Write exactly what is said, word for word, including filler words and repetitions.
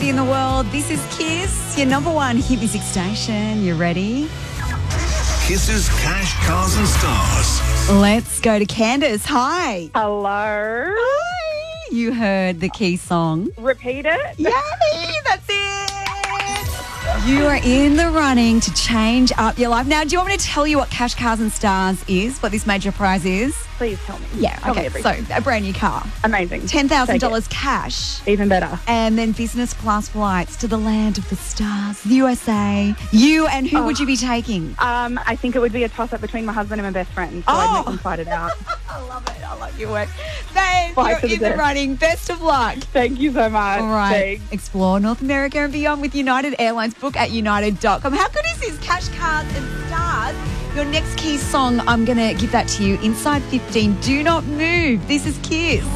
in the world. This is Kiss, your number one hit music station. You ready? Kiss's Cash, Cars and Stars. Let's go to Candace. Hi. Hello. Hi. You heard the key song. Repeat it. Yay, that's it. You are in the running to change up your life. Now, do you want me to tell you what Cash, Cars and Stars is, what this major prize is? Please tell me. Yeah, Tell me okay, everything. so a brand new car. Amazing. ten thousand dollars Take cash. it. Even better. And then business class flights to the land of the stars, the U S A. You and who Oh. would you be taking? Um, I think it would be a toss-up between my husband and my best friend, so Oh. I'd make them fight it out. I love it. I like your work. Babe, Fight you're to the in the death. running. Best of luck. Thank you so much. All right. Thanks. Explore North America and beyond with United Airlines. Book at united dot com. How good is this? Cash, Cards and Stars. Your next key song, I'm going to give that to you inside fifteen. Do not move. This is Kiss.